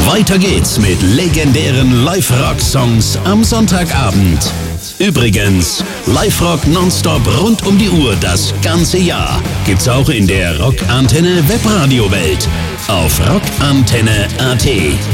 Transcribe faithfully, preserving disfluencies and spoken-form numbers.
Weiter geht's mit legendären Live-Rock-Songs am Sonntagabend. Übrigens, Live-Rock nonstop rund um die Uhr das ganze Jahr gibt's auch in der Rockantenne Webradio-Welt auf rockantenne punkt at.